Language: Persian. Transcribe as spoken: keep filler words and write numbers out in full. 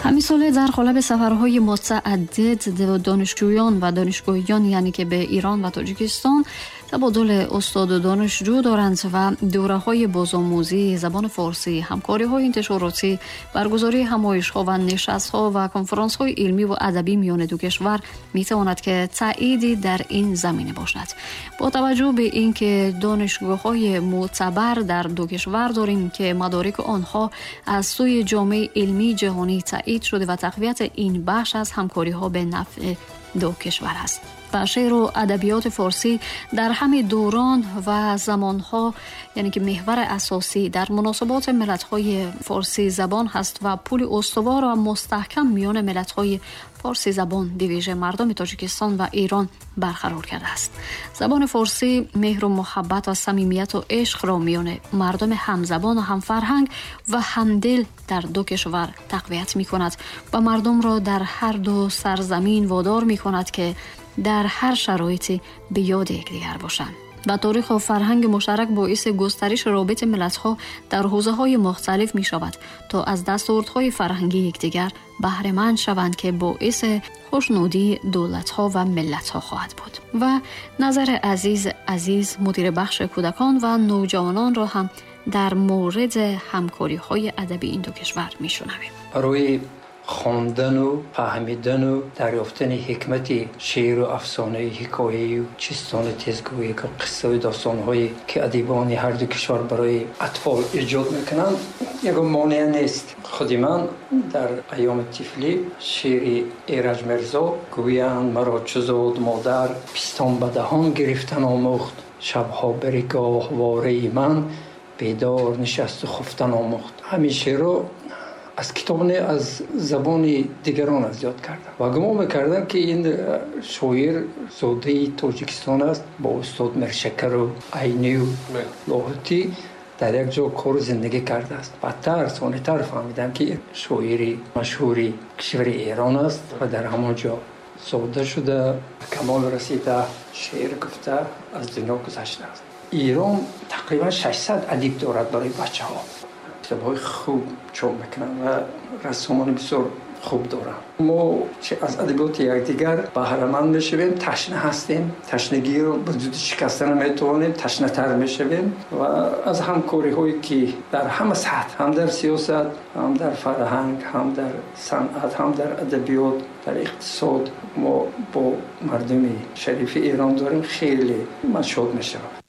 همین سال در قالب سفرهای متعدد دانشجویان و دانشگاهیان یعنی که به ایران و تاجیکستان تبادل استاد و دانشجو دارند و دوره‌های بازآموزی زبان فارسی، همکاری‌های انتشاراتی، برگزاری همایش‌ها و نشست‌ها و کنفرانس‌های علمی و ادبی میان دو کشور می‌تواند که تأییدی در این زمینه باشد. با توجه به اینکه دانشگاه‌های معتبر در دو کشور داریم که مدارک آنها از سوی جامعه علمی جهانی تأیید شده و تقویت این بخش از همکاری‌ها به نفع دو کشور است. و شعر و ادبیات فارسی در همه دوران و زمانها یعنی که محور اساسی در مناسبات ملت‌های فارسی زبان هست و پل استوار و مستحکم میان ملت‌های فارسی زبان دیویژه مردم تاجیکستان و ایران برقرار کرده است. زبان فارسی مهر و محبت و صمیمیت و عشق را میان مردم همزبان و همفرهنگ و همدل در دو کشور تقویت می‌کند و مردم را در هر دو سرزمین وادار می‌کند که در هر شرایطی به یاد یکدیگر باشند. و تاریخ و فرهنگ مشترک باعث گسترش رابط ملت‌ها در حوزه‌های مختلف می‌شود تا از دستاوردهای فرهنگی یکدیگر بهره مند شوند که باعث خوشنودی دولت‌ها و ملت‌ها خواهد بود. و نظر عزیز عزیز مدیر بخش کودکان و نوجوانان را هم در مورد همکاری‌های ادبی این دو کشور می‌شنویم. برای خواندن و فهمیدن و دریافتن حکمت شعر و افسانه حکایه و چیستان تزگویی که قصه و داستان‌هایی که ادیبان هر دو کشور برای اطفال ایجاد میکنند یک مانع نیست. خود من در ایام طفلی شعر ایرج مرزا گویند مرا چو زاد مادر پیستان به دهان گرفتن آموخت، شبها بر گاهواره من بیدار نشست و خفتن آموخت. همین شعر رو از کتاب نه از زبان دیگران از یاد کردم و گمان می‌کردم که این شاعر زاده تاجیکستان است با استاد مرشکر و عینی و لاهوتی در یک جا کار زندگی کرده است. بعدتر سانی‌تر فهمیدم که شاعری مشهوری کشور ایران است و در همان جا زاده شده کمال رسیده شعر گفته از دنیا گذشته است. ایران تقریبا ششصد ادیب دارد برای بچه‌ها. کتاب‌های خوب چاپ میکنن و رسومان بسیار خوب دارن. ما چه از ادبیات یکدیگر بهره مند میشویم، تشنه هستیم، تشنگی رو به زودی شکستن میتوانیم، تشنه تر میشویم و از همکاری هایی که در همه سطح، هم در سیاست، هم در فرهنگ، هم در صنعت، هم در ادبیات، در اقتصاد ما با مردم شریف ایران داریم، خیلی من شاد میشم.